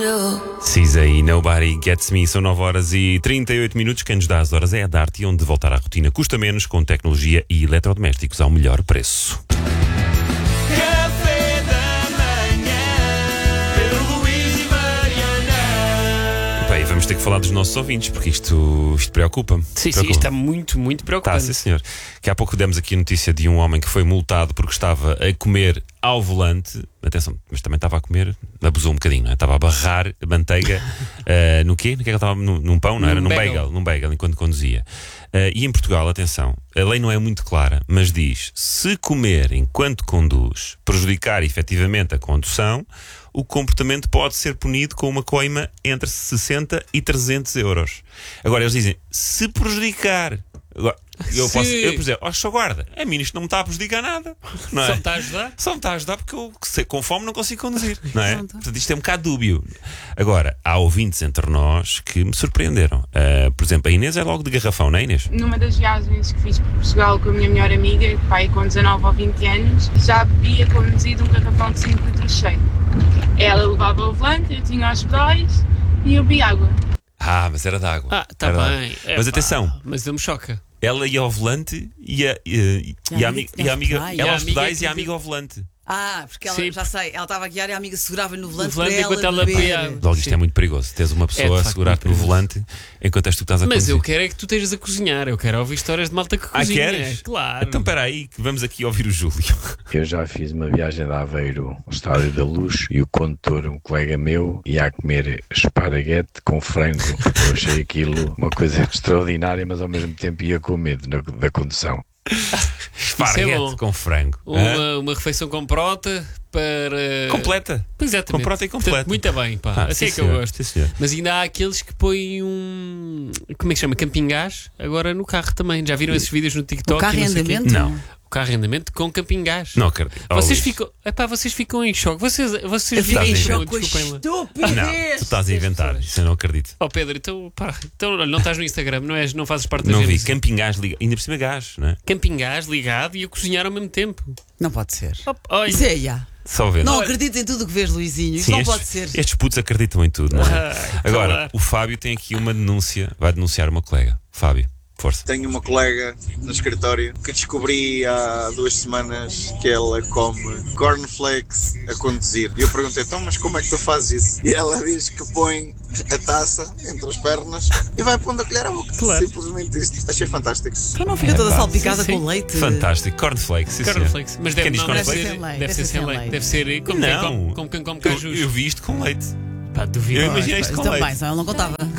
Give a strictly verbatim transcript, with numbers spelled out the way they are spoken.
Cisa e Nobody Gets Me. São nove horas e trinta e oito minutos. Quem nos dá as horas é a Darty, onde voltar à rotina custa menos, com tecnologia e eletrodomésticos ao melhor preço. Café da manhã, Pedro Luís e Mariana. Bem, vamos ter que falar dos nossos ouvintes, porque isto, isto preocupa-me. Sim, sim, Preocupa-me. isto está muito, muito Tá, preocupante. sim, senhor. Que há pouco demos aqui a notícia de um homem que foi multado porque estava a comer ao volante. Atenção, mas também estava a comer, abusou um bocadinho, não é? Estava a barrar manteiga uh, no quê? No que é que ele estava? Num, num pão, não era? Num Num bagel. bagel, num bagel, enquanto conduzia. Uh, e em Portugal, atenção, a lei não é muito clara, mas diz: se comer enquanto conduz prejudicar efetivamente a condução, o comportamento pode ser punido com uma coima entre sessenta e trezentos euros. Agora eles dizem: se prejudicar. Agora, eu Se- posso, eu, por exemplo, ó, só guarda, a mim isto não me está a prejudicar nada, não é? Só me está a ajudar? Só me está a ajudar porque eu, se- com fome, não consigo conduzir, não é? Portanto, isto é um bocado dúbio. Agora, há ouvintes entre nós que me surpreenderam. Ah, por exemplo, a Inês é logo de garrafão, não é, Inês? Numa das viagens que fiz por Portugal com a minha melhor amiga, pai com dezanove ou vinte anos, já bebia conduzido um garrafão de cinco litros cheio. Ela levava o volante, eu tinha os pedais e eu bebia água. Ah, mas era de água. Ah, está Era de bem. água. É Mas pá, atenção, Mas não me choca. ela ia ao volante e a, e, a- e a, ami- e a amiga. pedais. Ela E a aos amiga pedais e a que- amiga ao volante. Ah, porque ela, Sim. já sei, ela estava a guiar e a amiga segurava-lhe no volante, No volante para enquanto ela ela beber. bebia. Logo, isto Sim. é muito perigoso. Tens uma pessoa É, de a facto, segurar-te no muito perigoso. volante enquanto és tu que estás a Mas conduzir. eu quero é que tu estejas a cozinhar. Eu quero ouvir histórias de malta que Ah, cozinha. queres? Claro. Então, espera aí, que vamos aqui ouvir o Júlio. Eu já fiz uma viagem de Aveiro ao Estádio da Luz e o condutor, um colega meu, ia a comer esparguete com frango. Eu achei aquilo uma coisa extraordinária, mas ao mesmo tempo ia com medo na- da condução. Esparguete bom. com frango. Hã? Uma, uma refeição com prota para. Completa. Exatamente. Com prota e completa. Portanto, muito bem, pá. Ah, assim sim, é que eu senhor. gosto. Sim, senhor. Mas ainda há aqueles que põem um. Como é que chama? Camping gás agora no carro também. Já viram esses vídeos no TikTok? O carro e em não sei o quê? andamento? Não. O carro em andamento com camping gás. Não acredito. Oh, Vocês Luís. ficam, epá, vocês ficam em choque. Vocês, vocês Eu fiquei em Estás a choque com a desculpem lá. estupidez. Não, tu estás a inventar. Isso eu não acredito. Oh Pedro, então, pá, então olha, não estás no Instagram, não, és, não fazes parte da Não vi. gênese. Camping gás liga. Ainda por cima gás, não é? Camping gás ligado e a cozinhar ao mesmo tempo. Não pode ser. Oh, olha, Isso é, já. Só vendo. Não Olha. acredito em tudo o que vês, Luizinho. Isso Sim, não estes, pode ser. estes putos acreditam em tudo, não é? Ah, Agora, claro. o Fábio tem aqui uma denúncia. Vai denunciar uma colega. Fábio, força. Tenho uma colega no escritório que descobri há duas semanas que ela come cornflakes a conduzir. E eu perguntei, então, mas como é que tu fazes isso? E ela diz que põe a taça entre as pernas e vai pondo a colher à boca. Claro. Simplesmente isto. Achei fantástico. Então não fica toda pá, salpicada sim, com sim. leite. Fantástico. Cornflakes, sim, senhor. Cornflakes. Mas deve, Quem diz não, deve, cornflakes? ser, Deve ser deve ser sem leite. Deve ser como, quem Não. come, como quem come cajus. Eu, eu vi isto com leite. Pá, duvido. Eu imaginei isto com Então leite. bem, só ele não contava.